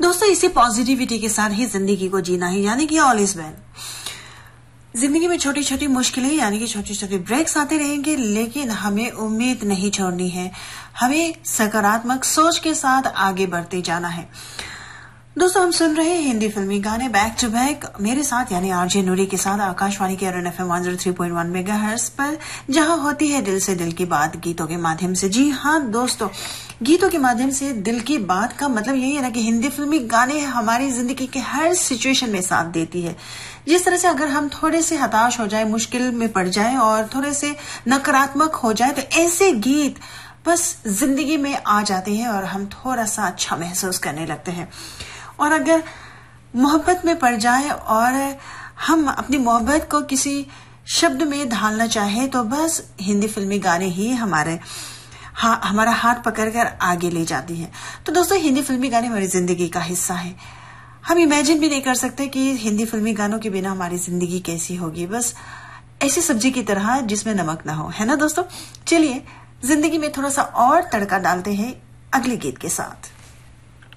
दोस्तों इसी पॉजिटिविटी के साथ ही जिंदगी को जीना है, यानी कि ऑल इज वेल। जिंदगी में छोटी छोटी मुश्किलें यानी कि छोटे छोटे ब्रेक्स आते रहेंगे, लेकिन हमें उम्मीद नहीं छोड़नी है। हमें सकारात्मक सोच के साथ आगे बढ़ते जाना है। दोस्तों हम सुन रहे हैं हिंदी फिल्मी गाने बैक टू बैक मेरे साथ यानी आरजे नूरी के साथ आकाशवाणी के अरुण FM 103.1 मेगाहर्ट्ज पर, जहां होती है दिल से दिल की बात गीतों के माध्यम से। जी हाँ दोस्तों, गीतों के माध्यम से दिल की बात का मतलब यही है ना कि हिंदी फिल्मी गाने हमारी जिंदगी के हर सिचुएशन में साथ देती है। जिस तरह से अगर हम थोड़े से हताश हो जाए, मुश्किल में पड़ जाए और थोड़े से नकारात्मक हो जाए, तो ऐसे गीत बस जिंदगी में आ जाते हैं और हम थोड़ा सा अच्छा महसूस करने लगते हैं। और अगर मोहब्बत में पड़ जाए और हम अपनी मोहब्बत को किसी शब्द में ढालना चाहे, तो बस हिंदी फिल्मी गाने ही हमारा हाथ पकड़कर आगे ले जाती हैं। तो दोस्तों हिंदी फिल्मी गाने हमारी जिंदगी का हिस्सा है। हम इमेजिन भी नहीं कर सकते कि हिंदी फिल्मी गानों के बिना हमारी जिंदगी कैसी होगी। बस ऐसी सब्जी की तरह जिसमें नमक ना हो, है ना दोस्तों। चलिए जिंदगी में थोड़ा सा और तड़का डालते हैं अगले गीत के साथ।